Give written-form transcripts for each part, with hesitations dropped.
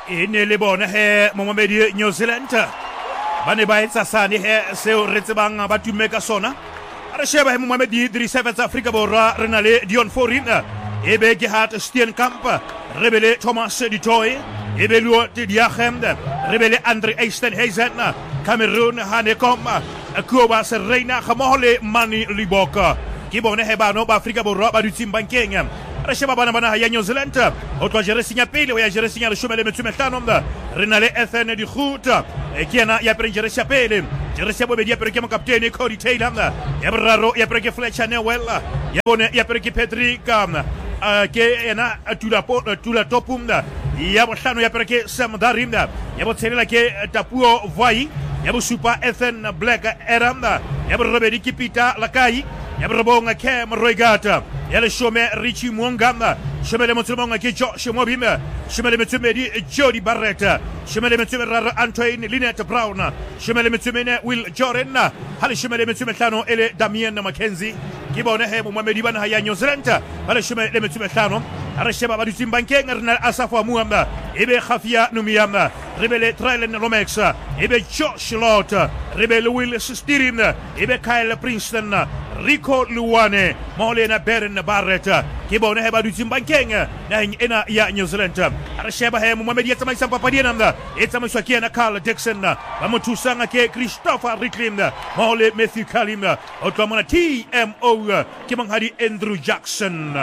e ne le bona he momamedi New Zealand ba ne ba etsa sane he seo re tsebang ba tumme ka sona re sheba he momamedi Idrissa tsa Afrika Borwa re na le Dion Forin ebe Gerhard Steenkamp rebele Thomas du Toit ebe Luo Diachem rebele Andre Estenhuizen Cameroon Hanekom Kuba Serena Khamole Mani Liboka ke bona he bano ba Afrika Borwa ba dutsi bankeng re sheba bana ya New Zealand o twa jere sinya pele o ya jere sinya le shomele metsumehlano re na le Ethan di Groot ke yana ya prejere sia pele jere sia bobedi ya pereke mo kaptene Cody Taylor ya braro ya pereke Fletcher Newell ya bone ya pereke Patrick ke ena tula topum ya bohlano ya pereke Sam Darim ya botshelela ke Tapuo Vai ya bosupa Ethan Black Adam ya borobedi ke Peter Lakai ya borobonga Cam Roigata ya le shome Richie Mwanga shome le motsumonga ke Josh Mobimba shome le metsumedi Jody Barrett shome le metsumedi Antoine Lynette Brown shome le metsumedi Will Jordan hali shome le metsumedi ele Damien Mackenzie ke bona he momamedi bana ya New Zealand ba le shome le metsumedi re sheba ba dutsi bankeng re na Asafo Muamba ebe Khafia Numiamba rebele Trailen Lomex ebe Josh Lot rebele Will Stirim ebe Kyle Princeton Rico Luwane Molena Beren Barrett ke bona he ba dutsi bankeng na ena ya New Zealand re sheba he momamedi ya tsamaisa papadien e tsamaiswa ke na Carl Dixon ba mothusanga ke Christopher Ricklim mole Matthew Kalim o tlamona TMO ke manghadi Andrew Jackson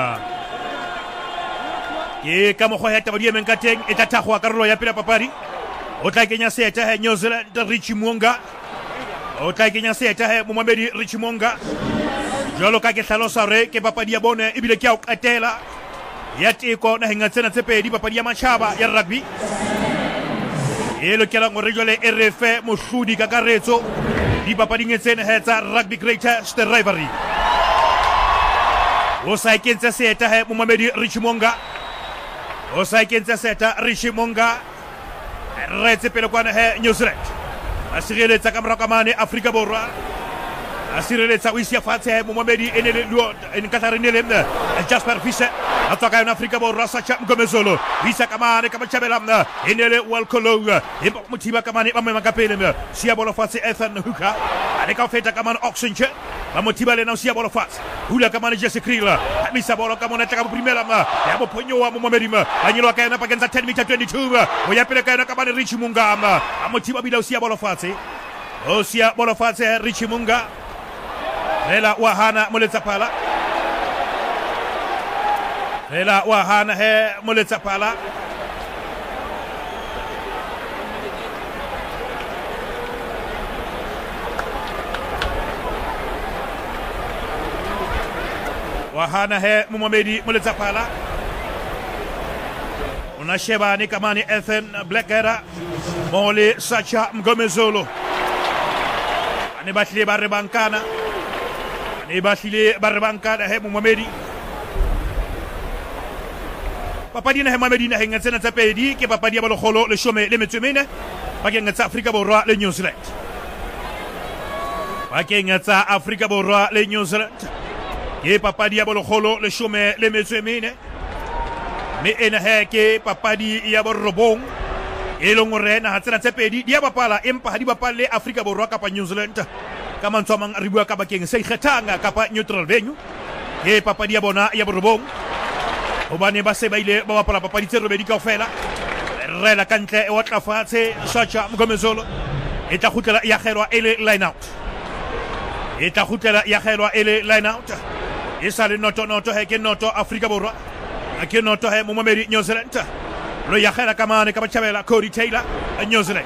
ke ka mo go heta ba di emeng ka teng e tatagwa karolo ya pela papadi o tla kenya seta he New Zealand Richie Mwanga o tla kenya seta he momamedi Richie Mwanga jalo ka ke hlalosa re ke papadi ya bone e bile ke a o katela ya teko na hinga tsena tse pedi papadi ya matjhaba ya rugby e lokela ngore jole RF mohludi ka karetso di papading tsena he tsa rugby greatest rivalry o sa ikentse seta he momamedi Richie Mwanga o sa ikentse seta Richie Mwanga re tsepele kwana he New Zealand asireletsa ka mrakamane Afrika Borwa asireletsa wisia fatshe momamedi enele luo en Katharinele Jasper Fischer ataka na Afrika Borwa Sacha Mgomezolo wisa kamane kama chabelamna enele Walkolo imba mutiba kamane ba makapele sia bolo fatshe Ethan Huka aleka feta kamane Oxenche ba mutiba le na sia bolo fatshe hula kamane Jesse Krila misa bolo kamane taka primera ya bo ponyo wa momamedi anyilo kaena pagenza 10 meter 22 oya pele kaena kamane Richie Mwanga amutiba bila sia bolo fatshe o sia bolo fatshe Richie Mwanga Ela wahana muletsa pala Ela wahana he muletsa pala wahana he momamedi muletsa pala unasheba ni kamani Ethan Blackera mole Sacha Mgomezolo ani batlile ba re bankana e batlile ba re bankana he momamedi papadi na he momamedi na henga tsena tsa pedi ke papadi ya bologolo le shome le metswemene bakeng tsa Afrika Borwa le New Zealand bakeng tsa Afrika Borwa le New Zealand ke papadi ya bologolo le shome le metswemene me ena he ke papadi ya borobong e longore na tsena tsa pedi di ya bapala empa ha di bapale Afrika Borwa kapa New Zealand ka mantswamang re bua ka bakeng se ikgethanga kapa neutral venue ke papadi ya bona ya borobong hobane ba se ba ile ba bapala papadi tse robedi kaofela re la kantle e watla fatshe Sacha Mgomezolo e tla khutela ya kgelwa ele line out e tla khutela ya kgelwa ele line out e sale noto he ke noto Afrika Borwa ke noto he momamedi New Zealand lo ya khela kamane ka bachabela Cody Taylor New Zealand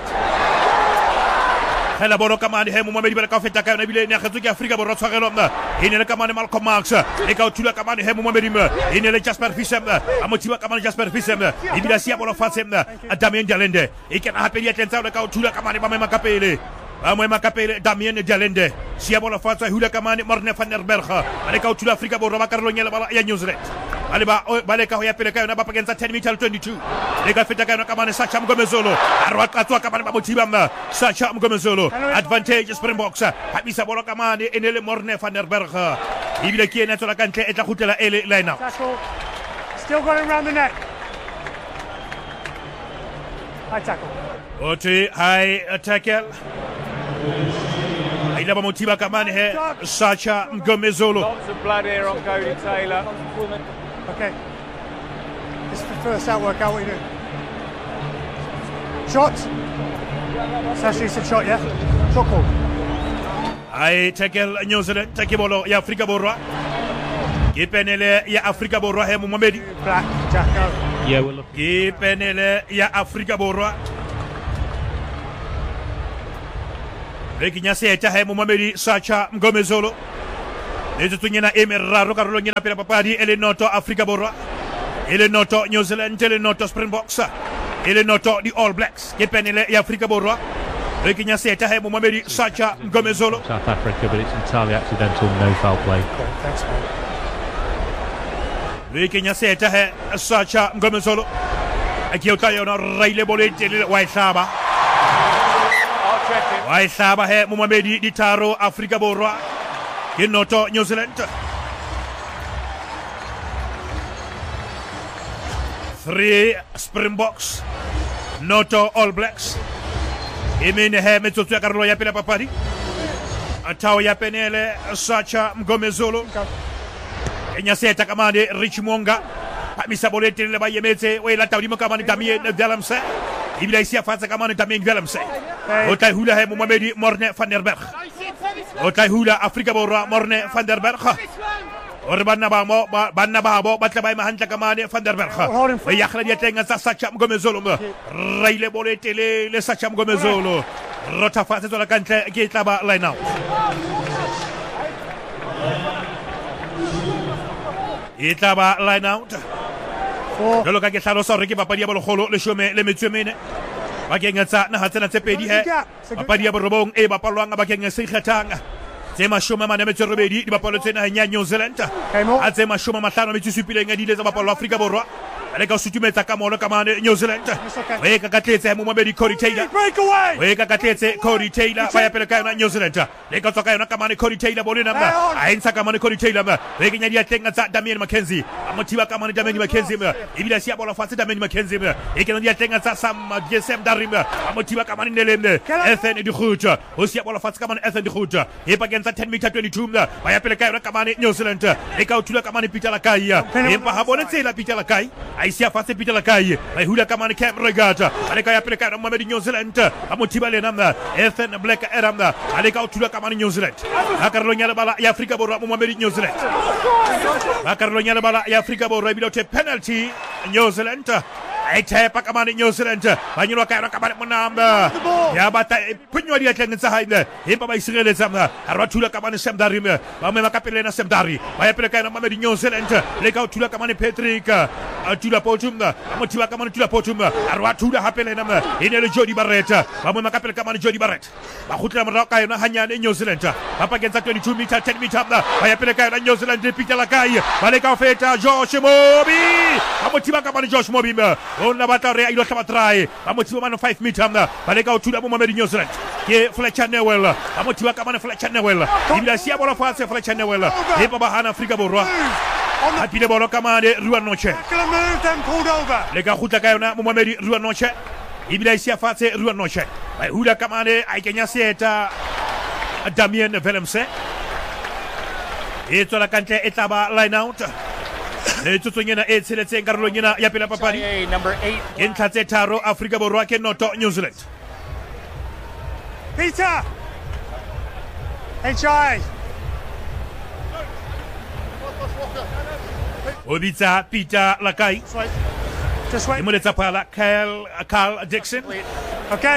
hela bolo kamane he momamedi bela ka feta ka na bile ne kgetso ke Afrika Borwa tshwarelo ene le kamane Malcolm Marx e ka utula kamane he momamedi ene le Jasper Fischer amotiba kamane Jasper Fischer e bila sia bolo fatse Damien Dialende e ke na hapeli atlenza le ka utula kamane ba makapele Amwe makapele Damien Dialende sia bolo fatse hula kamane Marne van der Berg ale ka utula Afrika Borwa ba karlo nyela bala ya New Zealand ale ba ka ho ya pele ka na ba pakenza 10 meter 22 le ka feta ka na kamane Sacha Mgomezolo arwa katswa kamane ba motiba Sacha Mgomezolo advantage Springboks habisa bolo kamane enele Morne van der Berg ibile ki ena tsola kantle e tla khutela ele line out Still going around the neck. High tackle. Oti high tackle. Ilaba Motiba Kamane here, Sacha Mgomezolo. Lots of blood here on Cody Taylor. Okay. This is the first outwork. Out what you do. Shot. Sacha said shot, yeah? Shot call. High tackle New Zealand, tackle bolo ya Afrika Borwa. Kipenele ya Afrika Borwa he Mohamed. Black, Jack, go. Yeah, we're looking. Kipenele ya Afrika Borwa. Rekinya seta he Mohamed Sacha Mgomezolo. Lezo tunyena emeraro karolo nyena pela papadi ele noto Afrika Borwa. Ele noto New Zealand, ele noto Springboks. Ele noto the All Blacks. Kipenele ya Afrika Borwa. Rekinya seta he Mohamed Sacha Mgomezolo. South Africa, but it's entirely accidental, no foul play. Okay, thanks, man. Rekinya seta he Sacha Mgomezolo. Akiota yona raile bolete le Waisaba. I'll check it. Waisaba he Mohamed Ditaro Afrika Borwa. Kinoto New Zealand. 3 Springboks. Noto All Blacks. Imene he metsotso ya karolo ya pele papadi. Atao ya penele Sacha Mgomezolo. Enya seta kamande Rich Mwonga. Pamisa bolete le bayemetse we la tawdimo kamande Damien Willemse. Ibila isia fatsa kamande Damien Willemse. Otai hula he Mohamed Morne van der Berg. Otai hula Afrika Borwa Morne van der Berg. Orbanna bamo banna babo batlabay mahanta kamane van der Berg. We yakhla yetenga sa Sacha Mgomezolo. Raile bolete le Sacha Mgomezolo. Rota fatsa tola kantle ke tlaba line out. Itaba line out. Jolo ka ke hlalo sa re ke papadi ya bologolo le shome le metsemene. Ba ke ngatsa na hatsena tse pedi he. Papadi ya borobong e bapalwang ba ke ngase ikgethang. Tsema shoma mane metso robedi di bapalo tsena nya New Zealand. A tsema shoma mahlano metso supileng ya dile tsa bapalo Afrika Borwa. Ale ka sutumetsa ka mono ka mane New Zealand. We ka katletse mo mabedi Cody Taylor. We ka katletse Cody Taylor ba ya pele ka yona New Zealand. Le ka tsoka yona ka mane Cody Taylor bolena mba. A intsa ka mane Cody Taylor mba. We ke nya dia tenga tsa Damien McKenzie. Amotiba ka mane Damien McKenzie mba. Ibila sia bola fatse Damien McKenzie mba. E ke nya dia tenga tsa Sam Gsem Darim. Amotiba ka mane Nelembe. Ethan di Groot. O sia bola fatse ka mane Ethan di Groot. E pa genza 10 meter 22 mba. Ba ya pele ka yona ka mane New Zealand. E ka utula ka mane Peter Lakai. E pa ha bone tsela Peter Lakai. A isia fatse Peter Lakai. Ai hula ka mane Cam Regata. Ale ka ya pele ka Mohamed New Zealand. Amotiba le namna. Ethan Black Eramna. Ale ka utula ka mane New Zealand. Akarlo nyala bala ya Afrika Borwa Mohamed New Zealand. Akarlo nyala bala ya Afrika Borwa bilote penalty New Zealand. Ai tepa ka mane New Zealand. Banyolo ka ka mane monamba. Ya bata punyo dia tengsa haida. Himpa ba isirele zamna. Arwatula ka mane Semdari. Ba me makapele na Semdari. Ba ya pele ka Mohamed New Zealand. Le ka utula ka mane Patrick. Atula potumna. Amotiba ka mane tula potumna. Arwatula hapele na. Inele Jody Barrett. Ba me makapele ka mane Jody Barrett. Ba khutla mara ka yona hanyane New Zealand. Ba pa genza 22 meter 10 meter na. Ba ya pele ka New Zealand Peter Lakai. Ba le ka feta Josh Mobi. Amotiba ka mane Josh Mobi. On la batare ilo tabatrai. Amotiba mane 5 meter na. Ba le ka utula Mohamed New Zealand. Ke Fletcher Newell. Amotiba ka mane Fletcher Newell. Ibila sia bola fase Fletcher Newell. E pa bahana Afrika Borwa. Apile bolo kamande Ruan Noche. Move them pulled over. Le ka khutla ka yona Mohamed Ruan Noche. Ibila sia fase Ruan Noche. Ba hula kamande ai kenya seta Damien Willemse. E tsola kantle e taba line out. E tsotsonyena e tseletseng karolo nyena ya pela papadi. Number 8. Ke ntlatse tharo Afrika Borwa ke noto New Zealand. Peter. HI. Obitsa Peter Lakai. Just wait. Imuletsa pala Carl Dixon. Okay.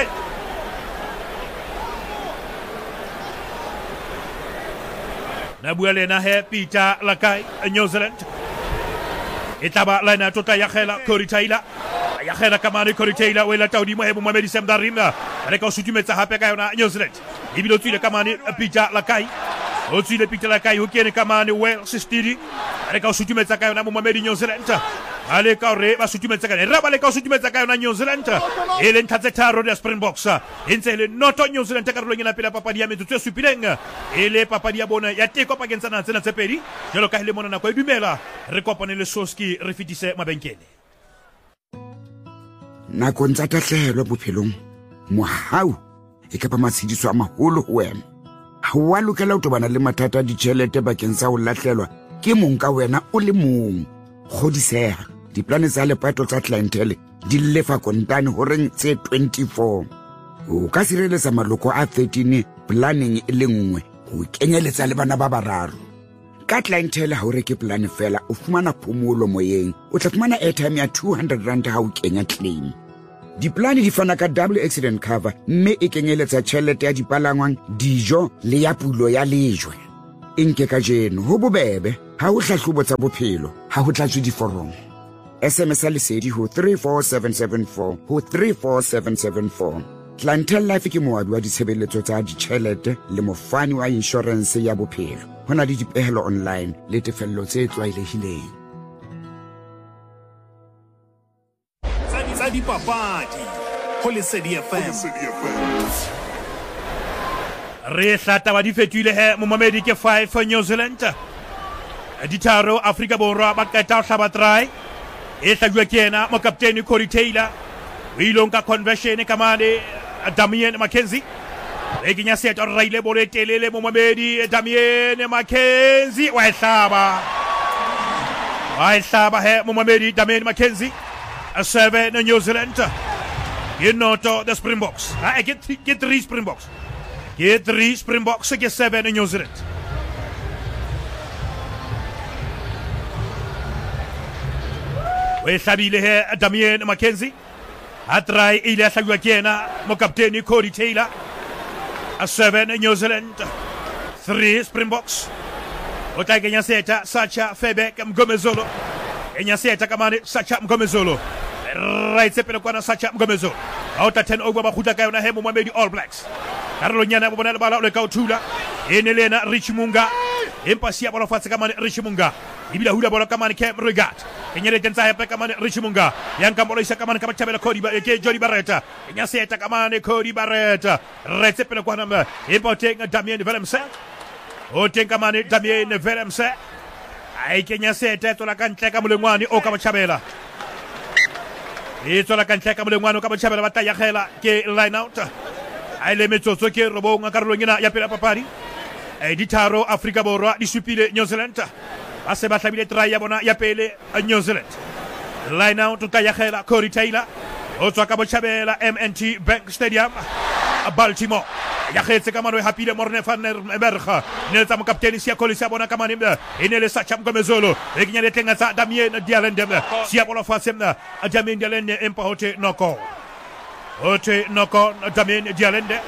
Nabuelena he Peter Lakai New Zealand. Itaba lana tota yakhela Cody Taylor. Yakhela kamane Cody Taylor wela tawdi mo he Mohamed Semdari. Ale ka sutumetsa hape ka yona New Zealand. Ibilo tsile kamane Peter Lakai. O tsile Peter Lakai o kene kamane Wales City. Ale ka sutumetsa ka yona Mohamed New Zealand. Ale ka re ba sutumetsa ka raba le ka sutumetsa ka yona New Zealand. Ele nthatse tharo ya Springboks. Entse le noto New Zealand ka rolo ngena pela papadi ya metsotso supileng. Ele papadi ya bona ya teko pa kentsana tsena tse pedi. Jalo ka hele mona na kwa dumela re kopane le Soski re fitise mabenkele. nakong tsa tahlehelo bophelong mohau e ka ba matshediso a maholo ho wena ha wa lokela ho tobana le mathata a ditjhelete bakeng sa ho lahlelwa ke mong ka wena o le mong kgodiseha diplane tsa lepato tsa clientele di lefa kontane horeng tse 24 o ka sireletsa maloko a 13 planning e le nngwe ho kenyeletsa le bana ba bararo ka clientele ha o reke plan fela o fumana phomolo moyeng o tla fumana airtime ya 200 rand ha o kenya claim diplane di fana ka double accident cover mme e kenyeletsa tjhelete ya dipalangwang dijo le ya pulo ya lejwe enke ka jeno ho bobebe ha o hlahlobo tsa bophelo ha ho tlatswe diforomo SMS lesedi ho 34774 ho 34774 Clientele Life ke moabi wa ditshebeletso tsa ditjhelete le mofani wa insurance ya bophelo hona le dipehelo online le tefello tse tlwaelehileng tsa dipapadi ho Lesedi FM re hlata ba di fetile he momamedi ke 5 New Zealand di tharo Afrika Borwa ba qeta ho hlaba try e hlajwa ke yena mo kapteni Corey Taylor o ilong ka conversion ka mane Damien Mackenzie e kenya set or raile bole telele momamedi Damien Mackenzie wa hlaba he momamedi Damien Mackenzie a 7 New Zealand you know to the Springboks I get 3 Springboks get 3 Springboks get 7 New Zealand we hlabile he Damien Mackenzie a try ile a hlajwa ke yena mo kapteni Corey Taylor a 7 New Zealand 3 Springboks o tla kenya seta Sacha Febek Mgomezolo kenya seta kamane Sacha Mgomezolo right sepele kwana Sacha Mgomezolo out 10 over ba khutla ka yona he mo mamedi All Blacks karolo nyana bo bona le bala o le ka uthula ene lena Rich Munga empa sia bola fatse kamane Rich Munga ibila hula bola kamane Cam Regat kenyele tentsa hepe kamane Rich Munga yanka bola isa kamane ka bathabela Cody ba ke Jody Barretta kenya seta kamane Cody Barretta right sepele kwana mba empa tenga Damien Willemse o tenga kamane Damien Willemse ai kenya seta tola ka ntle ka molengwane o ka bathabela e tola ka ntle ka molengwane o ka bathabela ba taya khela ke line out ai le metsotso ke robong ka rolonyana ya pela papadi di tharo Afrika Borwa di supile New Zealand ba se ba hlabile try ya bona ya pele New Zealand line out ka ya khela Corey Taylor o tswa ka botjhabela MNT Bank Stadium Baltimore ya khetse ka mano hapile Morne van der Berg ne tsa mo kapteni sia kolisa bona ka mane ene le Sacha Mgomezolo e kenya le tenga tsa Damien Dialende sia bola fasemna Damien Dialende empa hote noko Damien Dialende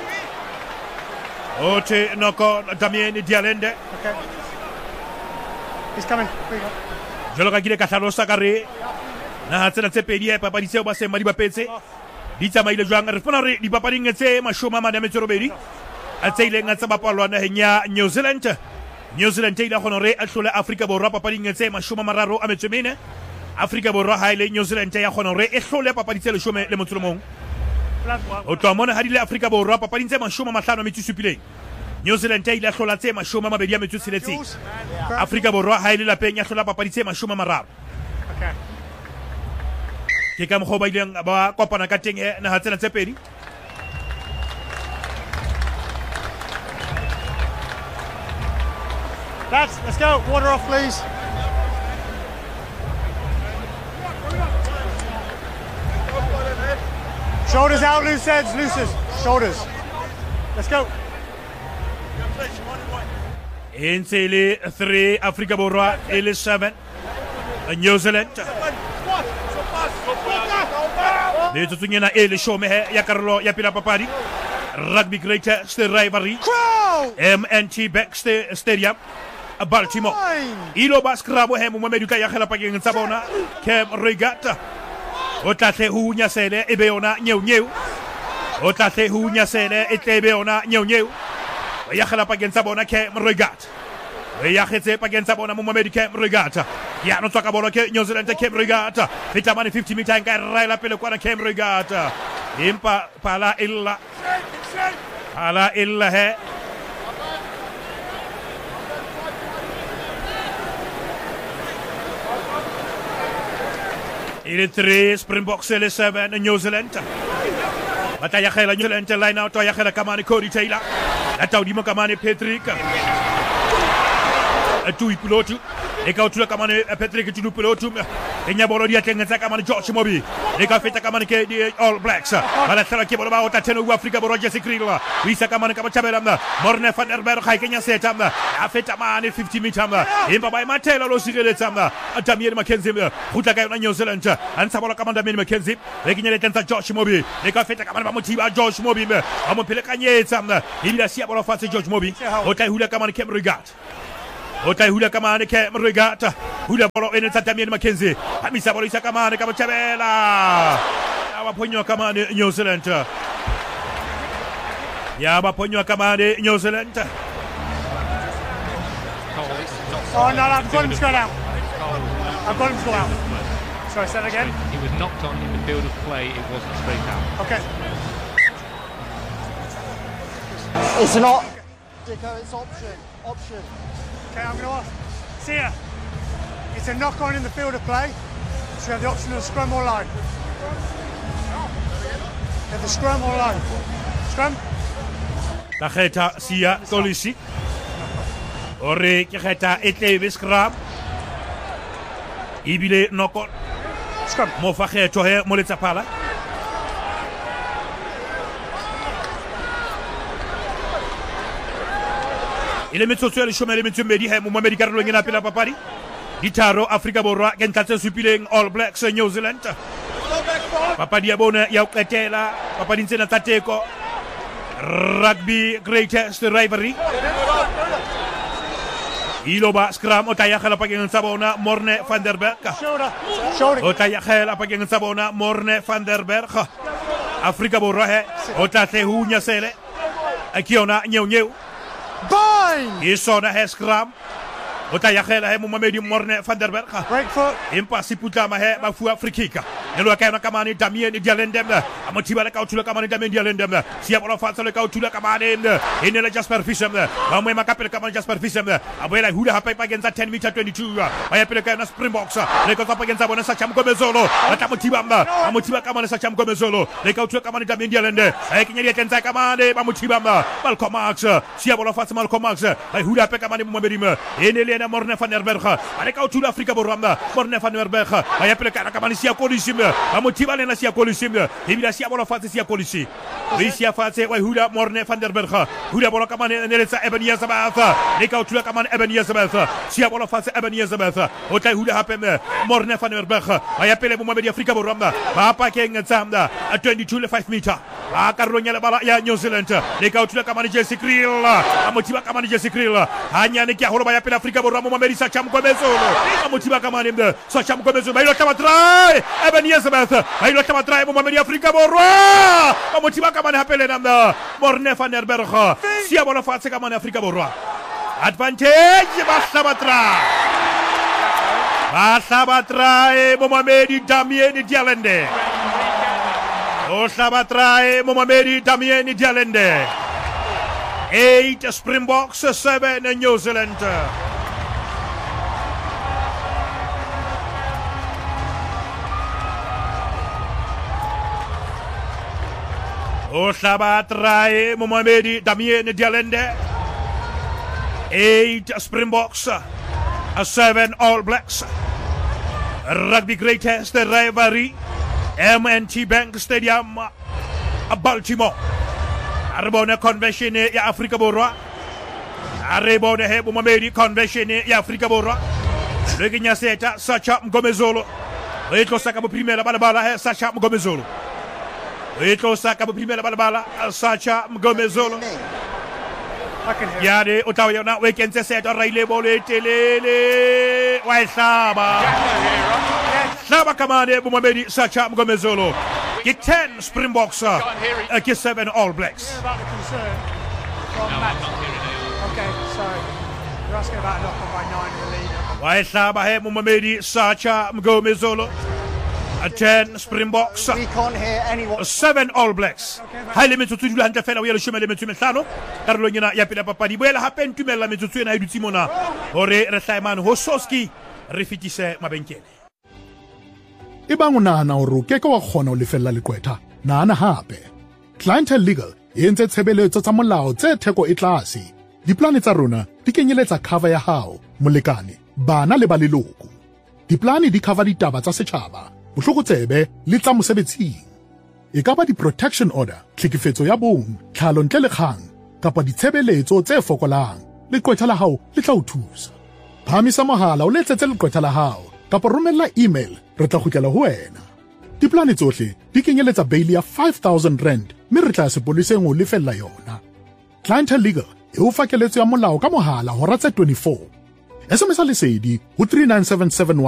Damien Dialende Okay. He's coming. Here you go. jolo ka kile ka hlalosa ka re na tsena tse pedi e papadi tseo ba se madi ba petse di tsamaile jwang re fona re di papading tse mashoma mane metso robedi a tseileng tsa bapalwana henya New Zealand e ile gona re a hlole Afrika Borwa papading tse mashoma mararo a metso mene Afrika Borwa ha ile New Zealand ya gona re e hlole papadi tse leshome le motso mong o twa mona ha di le Afrika Borwa papading tse mashoma mahlano metso supileng New Zealand e ile hlola tse mashoma mabedi a metso tsheletseng Afrika Borwa ha ile lapeng ya hlola papadi tse mashoma mararo Okay. ke ka mkhoba ileng ba kopana ka teng na ha tsena tse pedi Lads, let's go. Water off, please. Shoulders out, loose ends, looses. Shoulders. Let's go. Insele 3 Afrika Borwa ele 7 New Zealand le tsunyana ele shome ya karolo ya pila papadi rugby greatest rivalry MNT Bank Stadium Baltimore ilo baskrabo he Mohamed ka ya khela pakeng tsa bona Cam Regat o tlatle hu nyasele e be yona nyeu o tlatle hu nyasele e tlebe yona nyeu ya khela pakeng tsa bona Cam Regat ya khetse pakeng tsa bona Mohamed Cam Regat ya no tsaka bola ke New Zealand Cam Regat fita mane 50 meter ka raila pele kwa Cam Regat impa pala illa he Il est 3 Springboks et les 7 New Zealand. Bataya khela New Zealand line out ya khela kamane Cody Taylor. Atau di mo kamane Patrick. Atu ipilotu. Eka utula kamane Patrick tu pilotu. Kenya bolo dia tengenza kamane George Mobi. Eka feta kamane ke di All Blacks. Bala sala ke bolo ba ota tenu Afrika bolo Jesse Krill. Wisa kamane kama Chabelam. Morne van der Berg Kenya setam. Afeta mane 50 meter. Imba by Matela lo sigele tam. Damien McKenzie. Huta ka na New Zealand. Ansa bolo kamane Damien McKenzie. Kenya tengenza George Mobi. Eka feta kamane ba motiva George Mobi. Amo peleka nyeta. Ibila sia bolo fase George Mobi. Ota hula kamane Kem Regat. Otai hula kamane ke regata hula bolo ene Damien McKenzie hamisa bolo isa kamane kama Chabela awa ponyo kamane New Zealand ya ba ponyo kamane New Zealand. Oh no, I've got him to go out. I've got him to go out. Sorry, say that again. He was knocked on in the field of play. It wasn't straight out. Okay. It's not. Dicko, it's option. Okay, I'm going to ask. Sia, it's a knock on in the field of play. So you have the option of scrum or line. You have the scrum or line. Scrum. Taketa Sia Tolisi. Ore keta etebe scrum. Ibile nokon. Scrum. Mo fakhe tohe mo letsa pala. Il est metsotso le chemin le metso medi he mo medi karlo ngena pela papari. Ditaro Afrika Borwa ken katse supileng All Blacks New Zealand. Papadi abona ya uketela papadi ntsena tateko. Rugby greatest rivalry. Iloba scrum otaya khala pageng sabona Morne van der Berg. Shoulder. Otaya khala pageng sabona Morne van der Berg. Afrika Borwa he otate hunya sele. Akiona nyeu. Bind! Isona he scrum. Otaya khala he Mohamed Morne van der Berg. Break foot. Impasi putama he bafu Afrika. Nelo kaina kamani Damien Dialendem. Amotiba la kautula kamani Damien Dialendem. Sia bola fatsa le kautula kamani. Inela Jasper Fishem. Amwe makapele kamani Jasper Fishem. Abela huda hapa pagenza 10 meter 22. Ayapele kaina Springboks. Le kauta pagenza bona Sacham Gomezolo. Atamotiba mba. Amotiba kamani Sacham Gomezolo. Le kautula kamani Damien Dialende. Aykinyeri tenza kamani amotiba mba. Malcolm Max. Sia bola fatsa Malcolm Max. Ay huda hapa kamani Mohamed. Inele Morne van der Berg. Ale kautula Afrika Borwa. Morne van der Berg. Ayapele kaina kamani Sia Kolisi. Amotiba le na Sia Kolisi. Ibila Sia bola fatsa Sia Kolisi. Sia fatsa wa huda Morne van der Berg. Huda bola kamani Nelsa Eben Yazabeth. Le kautula kamani Eben Yazabeth. Sia bola fatsa Eben Yazabeth. Otai huda hapem Morne van der Berg. Ayapele Mohamed Afrika Borwa. Papa kenga tsamda 22 le 5 meter. Akaronya le bala ya New Zealand. Le kautula kamani Jesse Krill. Amotiba kamani Jesse Krill. Hanya ne kia holoba ya Afrika Borwa Mohamed Sacham Gomezolo. Amotiba kamani Sacham Gomezolo. Bailo tama try. Eben Yazabeth. Bailo tama try Mohamed Afrika Borwa. Amotiba kamani hapele namda Morne van der Berg. Sia bola fatsa kamani Afrika Borwa. Advantage Basabatra Mohamed Damien Dialende. Osabatra Mohamed Damien Dialende. 8 Springboks, 7 New Zealand. Osabatra Mohamed Damien Dialende. 8 Springboks, 7 All Blacks. Rugby greatest rivalry. MNT Bank Stadium, Baltimore. Arbona Convention ya Afrika Borwa. Arbona he Mohamed Convention ya Afrika Borwa. Leginya seta Sacha Mgomezolo. Ito saka primera balabala he Sacha Mgomezolo. Ito saka primera balabala Sacha Mgomezolo. Yade Otawa na weekend set Raile Bole Telele Waisaba Saba Kamane Mohamed Sacha Mgomezolo. Get 10 Springboks, get 7 All Blacks. About the concern from Matt. Okay, so you're asking about a knock on by 9 in the lead. Waisaba he Mohamed Sacha Mgomezolo. 10 Springboks, We can't hear anyone. 7 All Blacks. Haile metsotso dula hantle fela o ya le shome le metso mehlano. Karolong ena ya pele papadi boela hape ntumella metsotso ena e dutse mona hore re hlaimane ho Soski re fitise mabenkele. e bang o nahana hore o keke wa kgona ho lefella leqwetha nahana hape Clientele Legal e entse tshebeletso tsa molao tse theko e tlase diplane tsa rona di kenyeletsa cover ya hao molekane bana le ba leloko diplane di cover ditaba tsa setjhaba bohlokotsebe le tsa mosebetsing e ka ba di-protection order tlhekefetso ya bong tlhalo ntle le kgang kapa ditshebeletso tse fokolang leqwetha la hao le tla o thusa phamisa mohala o letsetse leqwetha la hao kapa romella email re tla kgutlela ho wena diplane tsohle di kenyeletsa bail ya 5,000 rand mme re tla sepoleseng o lefella yona Clientele Legal e o fa keletso ya molao ka mohala hora tse 24 SMS lesedi ho 39771